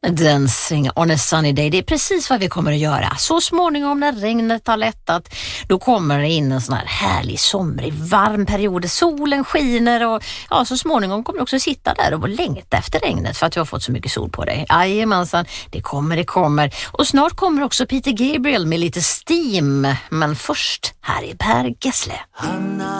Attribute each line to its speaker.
Speaker 1: Dancing on a sunny day, det är precis vad vi kommer att göra. Så småningom när regnet har lättat, då kommer det in en sån här härlig somrig varm period. Solen skiner och ja, så småningom kommer du också sitta där och längta efter regnet för att du har fått så mycket sol på dig. Jajamensan, det kommer. Och snart kommer också Peter Gabriel med lite Steam. Men först, här är Per Gessle.